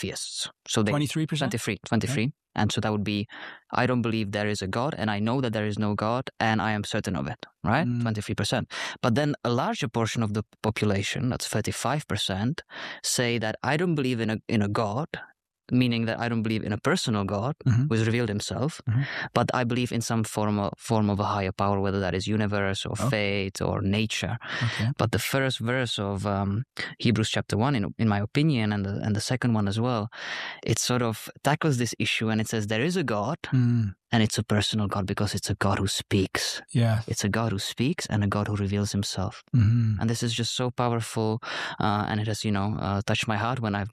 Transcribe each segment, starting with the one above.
atheists. So they 23%? 23. Okay. And so that would be, I don't believe there is a God, and I know that there is no God, and I am certain of it, right? 23%. But then a larger portion of the population, that's 35%, say that I don't believe in a God, meaning that I don't believe in a personal God who has revealed himself, but I believe in some form of a higher power, whether that is universe or fate or nature. Okay. But the first verse of Hebrews chapter 1, in my opinion, and the second one as well, it sort of tackles this issue, and it says there is a God, and it's a personal God because it's a God who speaks. Yeah, it's a God who speaks and a God who reveals himself. And this is just so powerful, and it has touched my heart when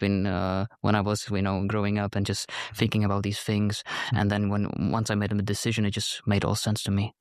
I was growing up and just thinking about these things. And then once I made a decision, it just made all sense to me.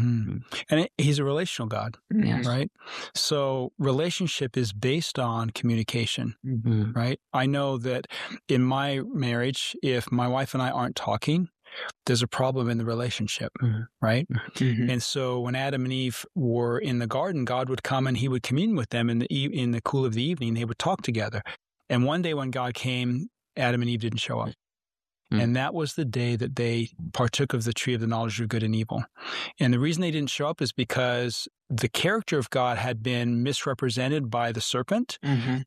And he's a relational God, right? So relationship is based on communication, right? I know that in my marriage, if my wife and I aren't talking, there's a problem in the relationship, right? And so when Adam and Eve were in the garden, God would come and he would commune with them in the cool of the evening. They would talk together. And one day when God came, Adam and Eve didn't show up. And that was the day that they partook of the tree of the knowledge of good and evil. And the reason they didn't show up is because the character of God had been misrepresented by the serpent.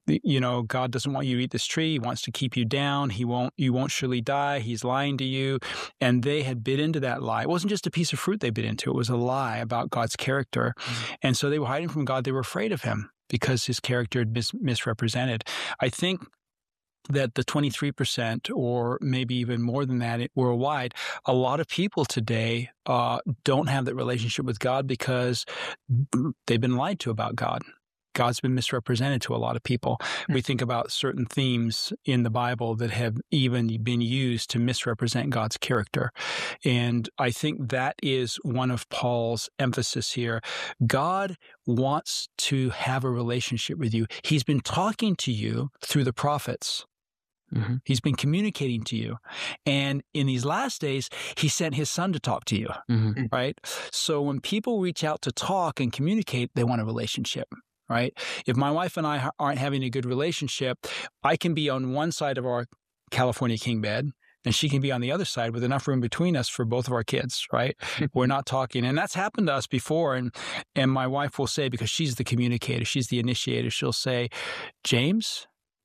God doesn't want you to eat this tree. He wants to keep you down. You won't surely die. He's lying to you. And they had bit into that lie. It wasn't just a piece of fruit they bit into. It was a lie about God's character. And so they were hiding from God. They were afraid of him because his character had misrepresented. I think that the 23%, or maybe even more than that worldwide, a lot of people today don't have that relationship with God because they've been lied to about God. God's been misrepresented to a lot of people. We think about certain themes in the Bible that have even been used to misrepresent God's character. And I think that is one of Paul's emphasis here. God wants to have a relationship with you. He's been talking to you through the prophets. He's been communicating to you. And in these last days, he sent his son to talk to you, right? So when people reach out to talk and communicate, they want a relationship, right? If my wife and I aren't having a good relationship, I can be on one side of our California king bed, and she can be on the other side with enough room between us for both of our kids, right? We're not talking. And that's happened to us before. And my wife will say, because she's the communicator, she's the initiator, she'll say, James,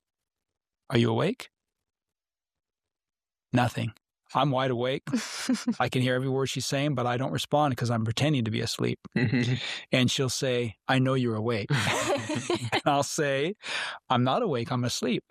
are you awake? Nothing. I'm wide awake. I can hear every word she's saying, but I don't respond because I'm pretending to be asleep. And she'll say, I know you're awake. And I'll say, I'm not awake, I'm asleep.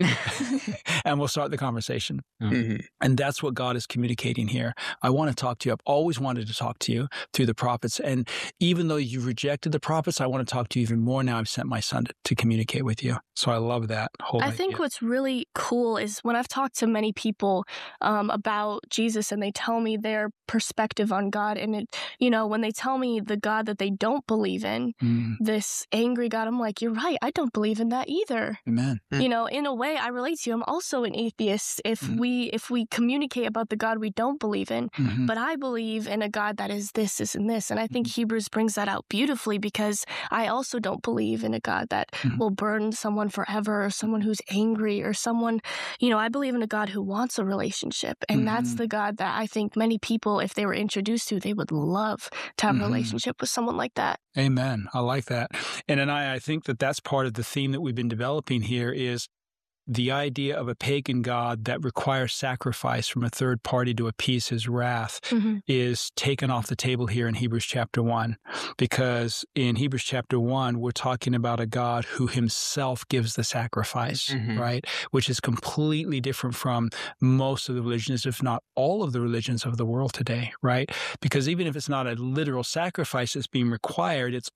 And we'll start the conversation. And that's what God is communicating here. I want to talk to you. I've always wanted to talk to you through the prophets. And even though you rejected the prophets, I want to talk to you even more now. I've sent my son to communicate with you. So I love that whole idea. I think what's really cool is when I've talked to many people about Jesus and they tell me their perspective on God, and when they tell me the God that they don't believe in, this angry God, I'm like, you're right, I don't believe in that either. Amen. In a way, I relate to you. I'm also an atheist if we communicate about the God we don't believe in, but I believe in a God that is this, this, and this. And I think Hebrews brings that out beautifully, because I also don't believe in a God that will burn someone forever, or someone who's angry, or someone, I believe in a God who wants a relationship. And that's the God that I think many people, if they were introduced to, they would love to have a relationship with someone like that. Amen. I like that. And I think that that's part of the theme that we've been developing here is the idea of a pagan God that requires sacrifice from a third party to appease his wrath is taken off the table here in Hebrews chapter 1. Because in Hebrews chapter 1, we're talking about a God who himself gives the sacrifice, right? Which is completely different from most of the religions, if not all of the religions of the world today, right? Because even if it's not a literal sacrifice that's being required, it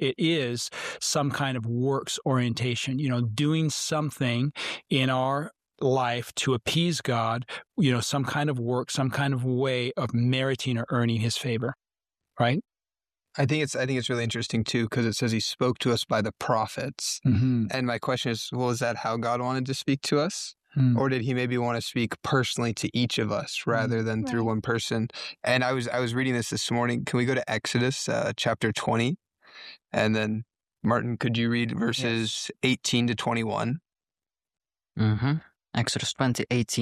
is some kind of works orientation, doing something in our life to appease God, some kind of work, some kind of way of meriting or earning his favor, right? I think it's really interesting too, because it says he spoke to us by the prophets. And my question is, well, is that how God wanted to speak to us? Or did he maybe want to speak personally to each of us rather than through one person? And I was reading this morning. Can we go to Exodus chapter 20? And then Martin, could you read verses 18 to 21? Exodus 20:18